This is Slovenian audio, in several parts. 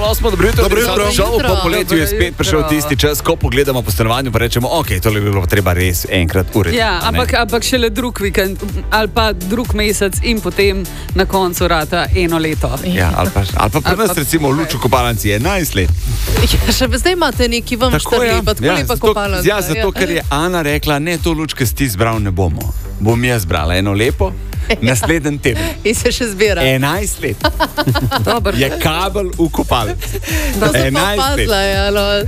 8, dobro jutro. Dobro jutro. Po poletju je spet prišel tisti čas, ko pogledamo po stanovanju, pa rečemo, ok, tole bi bilo treba res enkrat urediti. Ja, ampak šele drug vikend ali pa drug mesec in potem na koncu rata eno leto. Ja, ali pa pri nas recimo v Luču kopalnici je 11 let. Ja, še zdaj imate neki vam štrli, pa tako lepa kopalnica. Ja, zato ker je Ana rekla, ne, to lučke si ti zbral ne bomo. Bom jaz zbrala eno lepo. Naslednji teden. In se še zbira. 11 let. Je kabel v kopalnici. Da sem pa opazila, ja.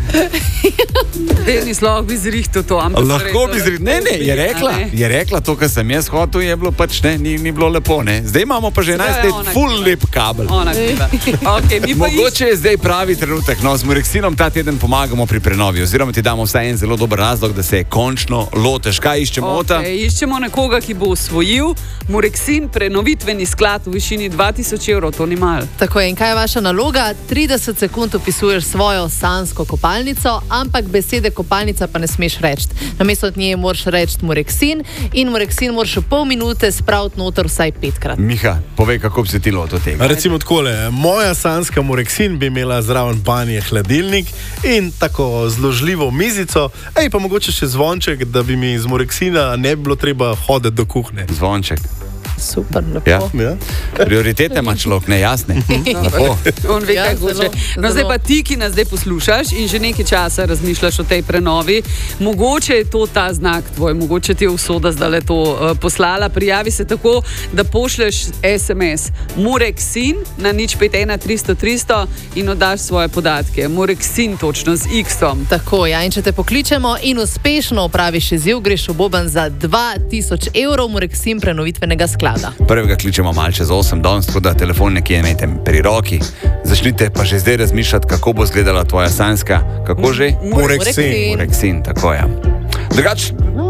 Ni lahko bi zrihtel to, ampak... Lahko bi zrihtel. Ne, je rekla to, kar sem jaz hotel, je bilo pač, ne, ni bilo lepo, ne. Zdaj imamo pa že 11 let full lep kabel. Mogoče je zdaj pravi trenutek, no, z Murexinom ta teden pomagamo pri prenovi, oziroma ti damo vsaj en zelo dober razlog, da se končno loteš. Kaj iščemo, Ota? Iščemo nekoga, ki bo osvojil Murexin prenovitveni sklad v višini 2000 evrov, to ni malo. Tako je, in kaj je vaša naloga? 30 sekund opisuješ svojo sansko kopalnico, ampak besede kopalnica pa ne smeš reči. Namesto od nje moraš reči Murexin in Murexin moraš v pol minute spraviti noter vsaj 5-krat. Miha, povej, kako bi se ti lotil tega. Recimo takole, moja sanska Murexin bi imela zraven banje hladilnik in tako zložljivo mizico, pa mogoče še zvonček, da bi mi iz Murexina ne bi bilo treba hoditi do kuhne. Zvonček. Super, lepo. Ja. Prioritete ima človek, ne jasne. On ve, kaj hoče. No, zdaj pa ti, ki nas zdaj poslušaš in že nekaj časa razmišljaš o tej prenovi, mogoče je to ta znak tvoj, mogoče ti je usoda zdaj to poslala. Prijavi se tako, da pošleš SMS Murexin na 051 300 300 in oddaš svoje podatke. Murexin točno z X-om. Tako, ja, in če te pokličemo in uspešno opraviš izziv, greš v boben za 2000 evrov Murexin prenovitvenega sklada. Prvega kličemo malo čez 8 danes, tako da telefon nekje imejte pri roki. Začnite pa že zdaj razmišljati, kako bo izgledala tvoja sanska. Kako že? Murexin. Murexin, tako je. Drugač,